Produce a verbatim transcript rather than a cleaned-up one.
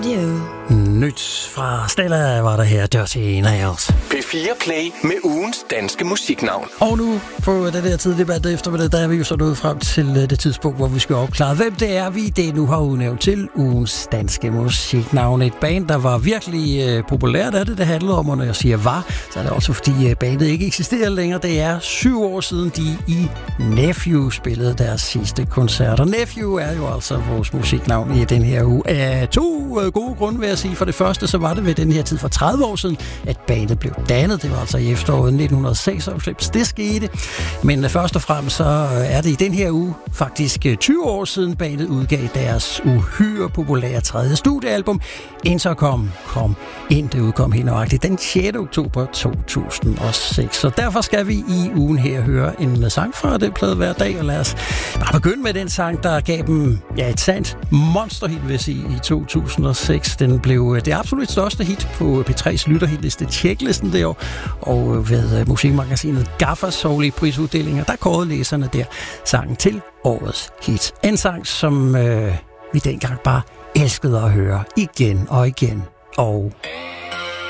Nyt fra Stella var der her, Dirty Nails. P fire Play med ugens danske musiknavn. Og nu på det der tidlige debat eftermiddag, der er vi jo så nået frem til det tidspunkt, hvor vi skal opklare, hvem det er, vi det nu har udnævnt til ugens danske musiknavn. Et band, der var virkelig øh, populært af det, det handlede om, og når jeg siger var, så er det også fordi øh, bandet ikke eksisterer længere. Det er syv år siden, de i Nephew spillede deres sidste koncerter. Nephew er jo altså vores musiknavn i den her uge. Af to øh, gode grunde, vil jeg sige. For det første, så var det ved den her tid for tredive år siden, at bandet blev dannet. Det var altså i efteråret nitten seksoghalvfems, det skete. Men først og fremmest, så er det i den her uge faktisk tyve år siden, bandet udgav deres uhyre populære tredje studiealbum, Intercom kom ind. Det udkom helt nøjagtigt den sjette oktober to tusind og seks. Så derfor skal vi i ugen her høre en sang fra det plade hver dag, og lad os bare begynde med den sang, der gav dem ja, et sandt monsterhit, vil jeg sige, i to tusind og seks. Den blev det absolut største hit på P tre's lytterhitliste, Tjeklisten det år, og ved musikmagasinet Gaffers årlige prisuddelinger, der kårede læserne der sangen til årets hit. En sang, som øh, vi dengang bare elskede at høre igen og igen. Og